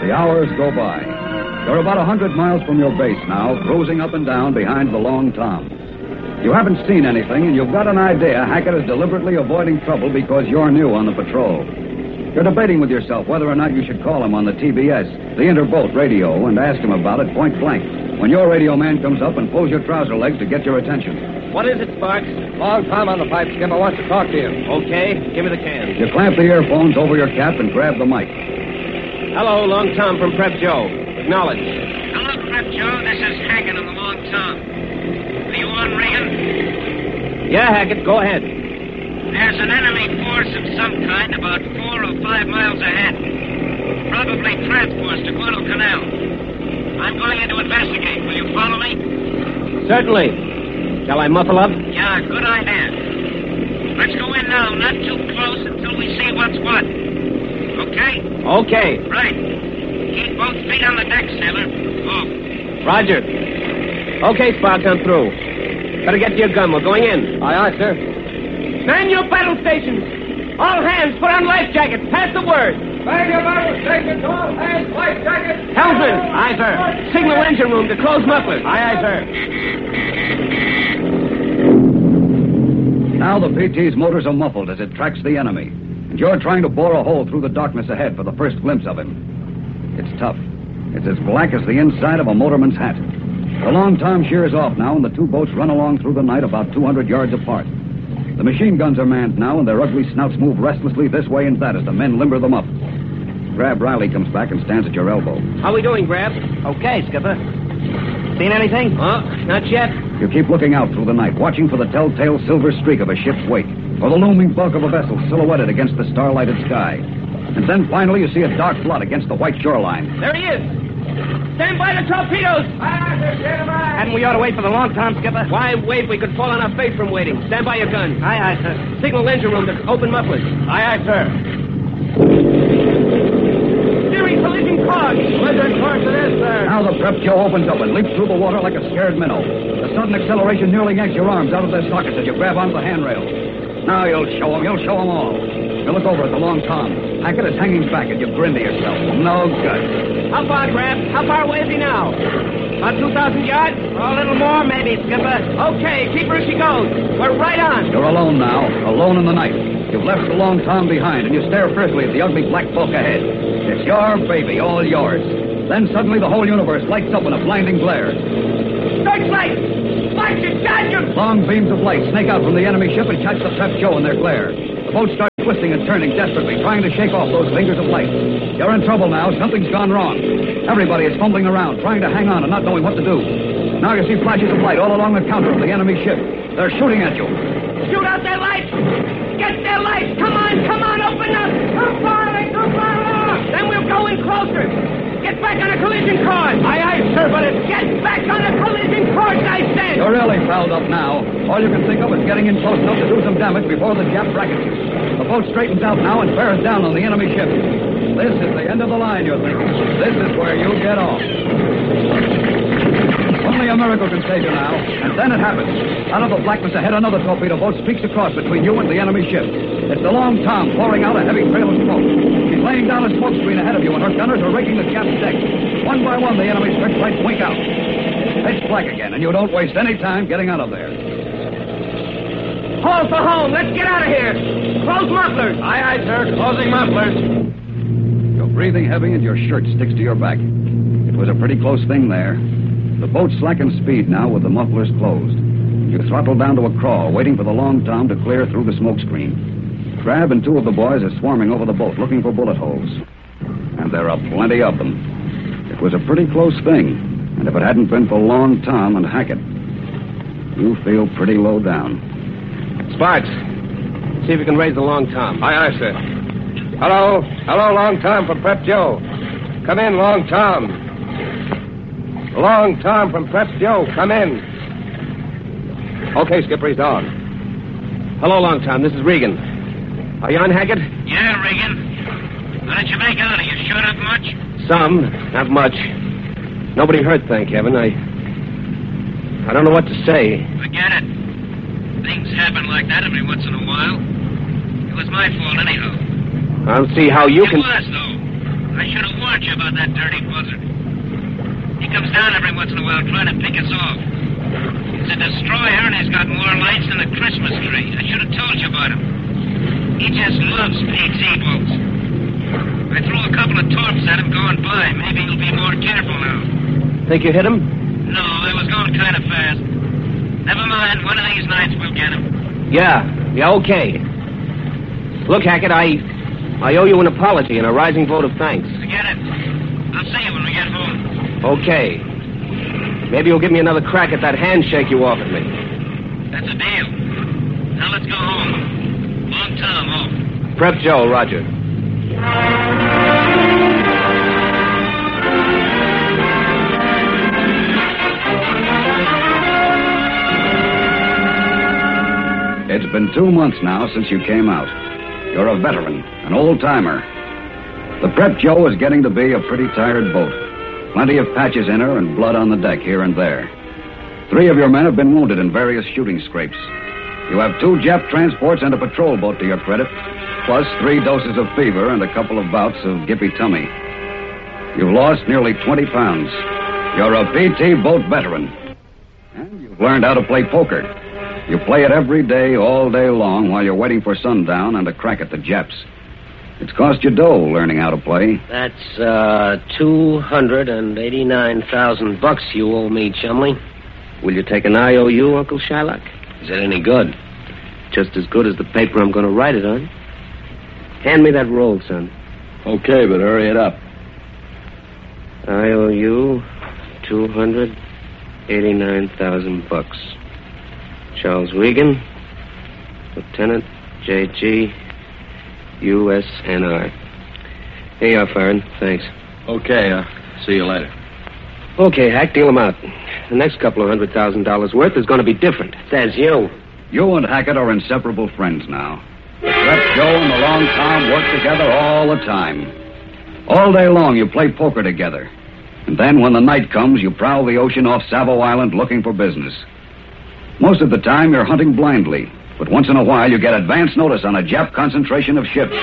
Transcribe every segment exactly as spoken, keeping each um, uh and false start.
The hours go by. You're about a hundred miles from your base now, cruising up and down behind the Long Tom. You haven't seen anything, and you've got an idea Hackett is deliberately avoiding trouble because you're new on the patrol. You're debating with yourself whether or not you should call him on the T B S, the interboat radio, and ask him about it point blank, when your radio man comes up and pulls your trouser legs to get your attention. What is it, Sparks? Long Tom on the pipe, Skipper wants to talk to you. Okay, give me the can. You clamp the earphones over your cap and grab the mic. Hello, Long Tom from Prep Joe. Acknowledge. Hello, Prep Joe. This is Hackett on the Long Tom. Are you on, Regan? Yeah, Hackett, go ahead. There's an enemy force of some kind about four or five miles ahead. Probably transports to Guadalcanal. I'm going in to investigate. Will you follow me? Certainly. Shall I muffle up? Yeah, good idea. Let's go in now, not too close until we see what's what. Okay? Okay. Right. Keep both feet on the deck, sailor. Off. Roger. Okay, Sparks, I'm through. Better get to your gun. We're going in. Aye, aye, sir. Man your battle stations. All hands, put on life jackets. Pass the word. Man your battle stations. All hands, life jackets. Helmsman. Aye, sir. Signal engine room to close mufflers. Aye, aye, sir. Now the P T's motors are muffled as it tracks the enemy, and you're trying to bore a hole through the darkness ahead for the first glimpse of him. It's tough. It's as black as the inside of a motorman's hat. The Long Tom shears off now, and the two boats run along through the night about two hundred yards apart. The machine guns are manned now, and their ugly snouts move restlessly this way and that as the men limber them up. Grab Riley comes back and stands at your elbow. How we doing, Grab? Okay, Skipper. Seen anything? Oh, not yet. You keep looking out through the night, watching for the telltale silver streak of a ship's wake, or the looming bulk of a vessel silhouetted against the starlighted sky. And then finally you see a dark blot against the white shoreline. There he is. Stand by the torpedoes. Hadn't we ought to wait for the Long Tom, Skipper? Why wait? We could fall on our face from waiting. Stand by your gun. Aye, aye, sir. Signal engine room to open mufflers. Aye, aye, sir. Steering collision course. Collision course it is, sir. Now the Prep Joe opens up and leaps through the water like a scared minnow. The sudden acceleration nearly yanks your arms out of their sockets as you grab onto the handrail. Now you'll show them. You'll show them all. You look over at the Long Tom. Hackett is hanging back and you grin to yourself. No good. How far, Grab? How far away is he now? About two thousand yards? A little more, maybe, Skipper. Okay, keep her as she goes. We're right on. You're alone now, alone in the night. You've left the Long Tom behind, and you stare fiercely at the ugly black bulk ahead. It's your baby, all yours. Then suddenly the whole universe lights up in a blinding glare. Searchlight! Flash it, Dodger! Long beams of light snake out from the enemy ship and catch the Prep Joe in their glare. The boat starts twisting and turning desperately, trying to shake off those fingers of light. You're in trouble now. Something's gone wrong. Everybody is fumbling around, trying to hang on and not knowing what to do. Now you see flashes of light all along the counter of the enemy ship. They're shooting at you. Shoot out their lights! Get their lights! Come on, come on, open up! Too far, too far off! Then we'll go in closer. Get back on a collision course! Aye, aye, sir, but it's... Get back on a collision course, I said! You're really fouled up now. All you can think of is getting in close enough to do some damage before the Jap brackets you. The boat straightens out now and bears down on the enemy ship. This is the end of the line, you're thinking. This is where you get off. Only a miracle can save you now, and then it happens. Out of the blackness ahead, another torpedo boat streaks across between you and the enemy ship. It's the Long Tom pouring out a heavy trail of smoke. She's laying down a smoke screen ahead of you, and her gunners are raking the Jap's deck. One by one, the enemy's searchlights wink out. It's black again, and you don't waste any time getting out of there. Haul for home. Let's get out of here. Close mufflers. Aye, aye, sir. Closing mufflers. You're breathing heavy, and your shirt sticks to your back. It was a pretty close thing there. The boat slackens speed now with the mufflers closed. You throttle down to a crawl, waiting for the Long Tom to clear through the smoke screen. Crab and two of the boys are swarming over the boat, looking for bullet holes. And there are plenty of them. It was a pretty close thing, and if it hadn't been for Long Tom and Hackett, you feel pretty low down. Sparks, see if you can raise the Long Tom. Aye, aye, sir. Hello. Hello, Long Tom from Prep Joe. Come in, Long Tom. Long Tom from Prep Joe. Come in. Okay, Skipper, he's on. Hello, Long Tom. This is Regan. Are you on, Hackett? Yeah, Regan. How did you make out? Are you shot up much? Some, not much. Nobody hurt, thank heaven. I... I don't know what to say. Forget it. Things happen like that every once in a while. It was my fault anyhow. I'll see how you it can... It was, though. I should have warned warned you about that dirty buzzard. He comes down every once in a while trying to pick us off. He's a destroyer, and he's got more lights than a Christmas tree. I should have told you about him. He just loves P T boats. I threw a couple of torps at him going by. Maybe he'll be more careful now. Think you hit him? No, I was going kind of fast. Never mind. One of these nights we'll get him. Yeah. Yeah, okay. Look, Hackett, I... I owe you an apology and a rising vote of thanks. Forget it. I'll see you when we get home. Okay. Maybe you'll give me another crack at that handshake you offered me. That's a deal. Now let's go home. Long Tom off. Prep Joe, roger. It's been two months now since you came out. You're a veteran, an old-timer. The Prep Joe is getting to be a pretty tired boat. Plenty of patches in her and blood on the deck here and there. Three of your men have been wounded in various shooting scrapes. You have two Jap transports and a patrol boat to your credit, plus three doses of fever and a couple of bouts of gippy tummy. You've lost nearly twenty pounds. You're a P T boat veteran. And you've learned how to play poker. You play it every day, all day long, while you're waiting for sundown and a crack at the Japs. It's cost you dough learning how to play. That's, uh, two hundred and eighty-nine thousand bucks you owe me, Chumley. Will you take an I O U, Uncle Shylock? Is it any good? Just as good as the paper I'm going to write it on. Hand me that roll, son. Okay, but hurry it up. I O U, two hundred eighty-nine thousand bucks. Charles Wiegand, Lieutenant J G, U S N R. Here you are, Farron. Thanks. Okay, uh, see you later. Okay, Hack, deal them out. The next couple of hundred thousand dollars worth is going to be different. That's you. You and Hackett are inseparable friends now. Prep Joe and the Long Tom work together all the time. All day long you play poker together. And then when the night comes, you prowl the ocean off Savo Island looking for business. Most of the time, you're hunting blindly. But once in a while, you get advance notice on a Jap concentration of ships.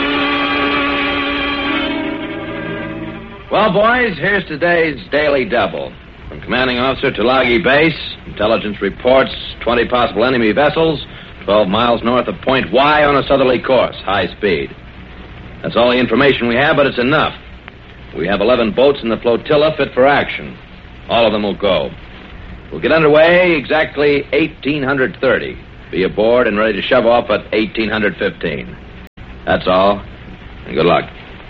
Well, boys, here's today's Daily Double. From Commanding Officer Tulagi Base, intelligence reports twenty possible enemy vessels, twelve miles north of Point Y on a southerly course, high speed. That's all the information we have, but it's enough. We have eleven boats in the flotilla fit for action. All of them will go. We'll get underway exactly eighteen thirty. Be aboard and ready to shove off at eighteen fifteen. That's all, and good luck.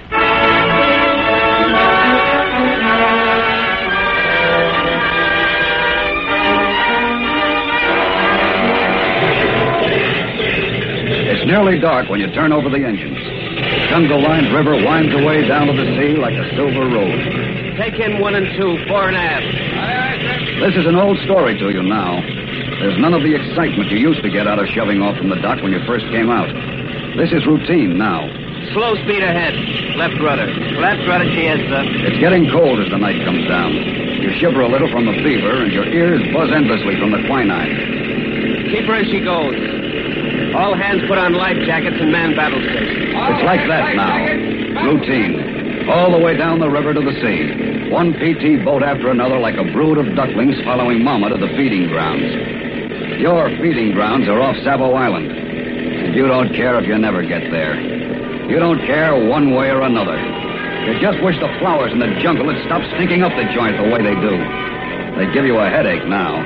It's nearly dark when you turn over the engines. The jungle-lined river winds away down to the sea like a silver road. Take in one and two, fore and aft. This is an old story to you now. There's none of the excitement you used to get out of shoving off from the dock when you first came out. This is routine now. Slow speed ahead. Left rudder. Left rudder, G S, sir. It's getting cold as the night comes down. You shiver a little from the fever, and your ears buzz endlessly from the quinine. Keep her as she goes. All hands put on life jackets and man battle stations. It's like that now. Routine. All the way down the river to the sea. One P T boat after another like a brood of ducklings following Mama to the feeding grounds. Your feeding grounds are off Savo Island. And you don't care if you never get there. You don't care one way or another. You just wish the flowers in the jungle had stopped stinking up the joint the way they do. They give you a headache now.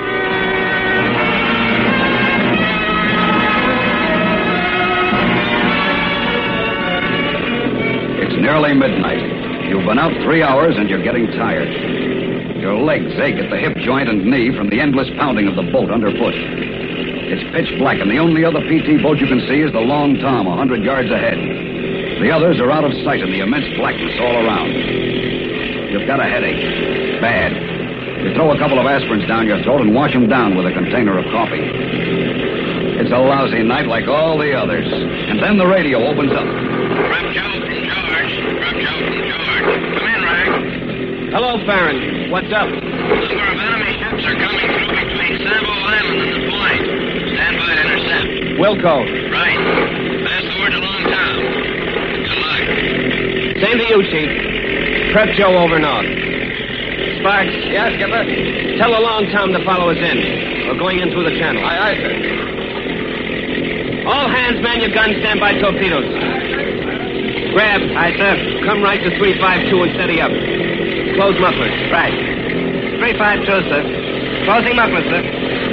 It's nearly midnight. You've been out three hours and you're getting tired. Your legs ache at the hip joint and knee from the endless pounding of the boat underfoot. It's pitch black, and the only other P T boat you can see is the Long Tom a hundred yards ahead. The others are out of sight in the immense blackness all around. You've got a headache. Bad. You throw a couple of aspirins down your throat and wash them down with a container of coffee. It's a lousy night like all the others. And then the radio opens up. Prep Joe from George. Prep Joe from George. Come in, Rag. Hello, Farron. What's up? A number of enemy ships are coming through between Savo Island and the Point. Stand by to intercept. Wilco. Right. Pass the word to Long Tom. Good luck. Same to you, Chief. Prep Joe over north. Sparks. Yes, Skipper? Tell the Long Tom to follow us in. We're going in through the channel. Aye, aye, sir. All hands man your guns, stand by torpedoes. Grab. Aye, sir. Come right to three five two and steady up. Close mufflers. Right. three five two, sir. Closing mufflers, sir.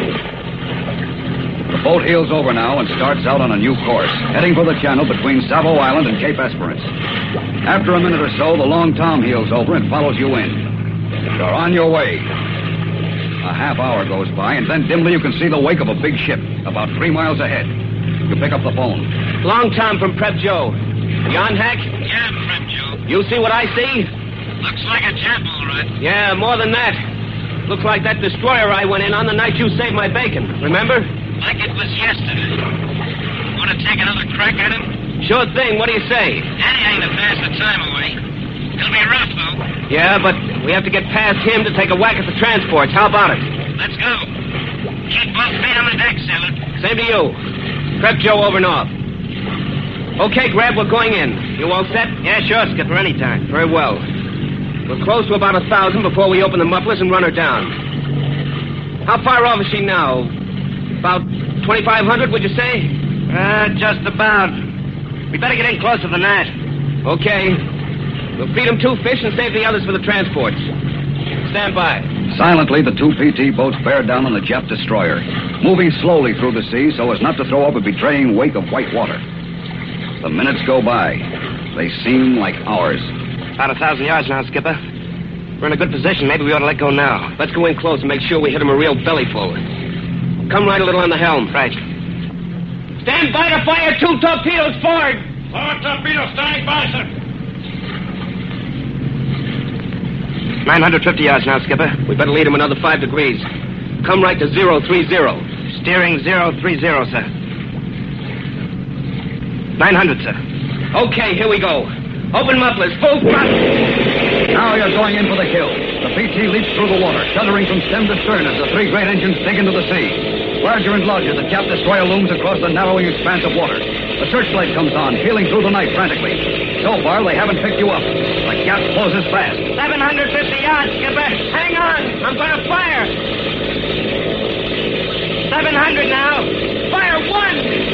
The boat heels over now and starts out on a new course, heading for the channel between Savo Island and Cape Esperance. After a minute or so, the Long Tom heels over and follows you in. You're on your way. A half hour goes by, and then dimly you can see the wake of a big ship about three miles ahead. You pick up the phone. Long Tom from Prep Joe. You on, Hack? Yeah, Prep Joe. You see what I see? Looks like a Jap, all right. Yeah, more than that. Looks like that destroyer I went in on the night you saved my bacon. Remember? Like it was yesterday. Want to take another crack at him? Sure thing. What do you say? Danny ain't to pass the time away. It'll be rough, though. Yeah, but we have to get past him to take a whack at the transports. How about it? Let's go. Keep both feet on the deck, sailor. Same to you. Prep Joe over north. Okay, Grab, we're going in. You all set? Yeah, sure, Skipper, anytime. Very well. We're close to about a thousand before we open the mufflers and run her down. How far off is she now? About twenty-five hundred, would you say? Uh, just about. We better get in closer than that. Okay. We'll feed them two fish and save the others for the transports. Stand by. Silently, the two P T boats bear down on the Jap destroyer, moving slowly through the sea so as not to throw up a betraying wake of white water. The minutes go by. They seem like hours. About a thousand yards now, Skipper. We're in a good position. Maybe we ought to let go now. Let's go in close and make sure we hit them a real bellyful. Come right a little on the helm. Right. Stand by to fire two torpedoes forward. Four torpedoes standing by, sir. nine hundred fifty yards now, Skipper. We better lead them another five degrees. Come right to zero three zero. Steering zero three zero, sir. nine hundred, sir. Okay, here we go. Open mufflers, full thrust. Now you're going in for the kill. The P T leaps through the water, shuddering from stem to stern as the three great engines dig into the sea. Larger and larger, the Jap destroyer looms across the narrowing expanse of water. The searchlight comes on, peeling through the night frantically. So far, they haven't picked you up. The gap closes fast. seven hundred fifty yards, Skipper. Hang on. I'm going to fire. seven hundred now. Fire one.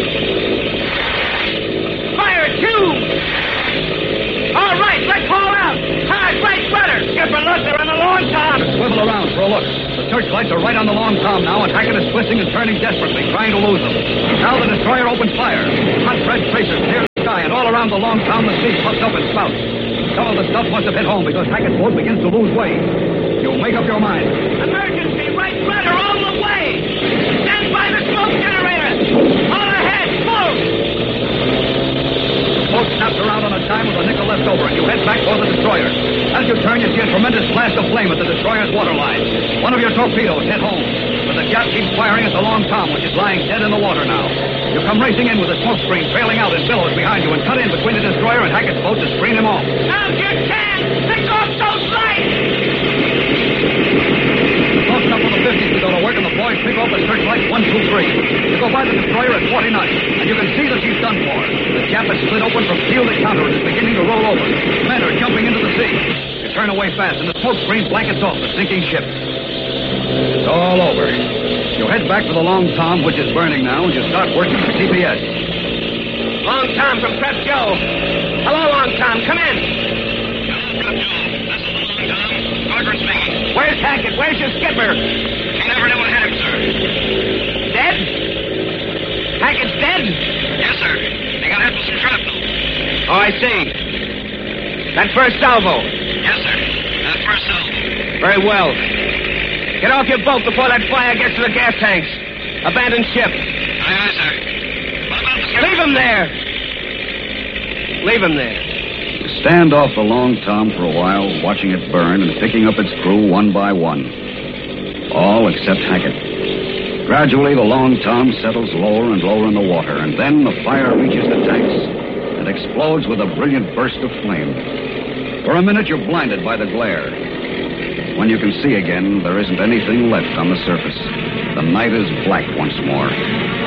Fire two. All right, let's haul out. Hard right rudder. Skipper, look, they're on the Long Tom. Swivel around for a look. The searchlights are right on the Long Tom now, and Hackett is twisting and turning desperately, trying to lose them. Now the destroyer opens fire. Hot red tracers clear the sky, and all around the Long Tom the sea puffs up and spouts. Some of the stuff must have hit home because Hackett's boat begins to lose way. You make up your mind. Emergency, right rudder all the way. Stand by the smoke generator. All ahead, full. The boat snaps around on a dime with a nickel left over, and you head back toward the destroyer. As you turn, you see a tremendous blast of flame at the destroyer's waterline. One of your torpedoes hit home, but the Jap keeps firing at the Long Tom, which is lying dead in the water now. You come racing in with the smoke screen trailing out in billows behind you and cut in between the destroyer and Hackett's boat to screen him off. Now's your chance. Pick off those lights. Close enough for the fifties to go to work, and the boys pick off the searchlights one, two, three. You go by the destroyer at forty knots, and you can see that she's done for. The Jap has split open from keel to counter and is beginning to roll over. Men are jumping into the sea. You turn away fast, and the smoke screen blankets off the sinking ship. It's all over. You head back to the Long Tom, which is burning now, and you start working the C P S. Long Tom from Prep Joe. Hello, Long Tom. Come in. Hello, Prep Joe. This is the Long Tom. Parker speaking. Where's Hackett? Where's your skipper? He never knew what hit him, sir. Dead? Hackett's dead? Yes, sir. He got hit with some shrapnel. Oh, I see. That first salvo. Yes, sir. That first salvo. Very well. Get off your boat before that fire gets to the gas tanks. Abandon ship. Aye, aye, sir. What about the skipper? Leave him there. Leave him there. You stand off the Long Tom for a while, watching it burn and picking up its crew one by one. All except Hackett. Gradually, the Long Tom settles lower and lower in the water, and then the fire reaches the tanks and explodes with a brilliant burst of flame. For a minute, you're blinded by the glare. When you can see again, there isn't anything left on the surface. The night is black once more.